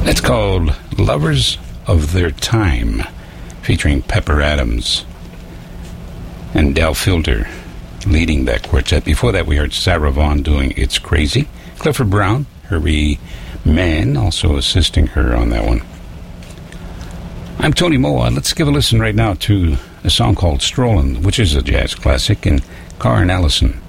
It's called Lovers of Their Time, featuring Pepper Adams and Del Fielder leading that quartet. Before that, we heard Sarah Vaughan doing It's Crazy. Clifford Brown, Herbie Mann, also assisting her on that one. I'm Tony Moa. Let's give a listen right now to a song called Strollin', which is a jazz classic, and Karen Allison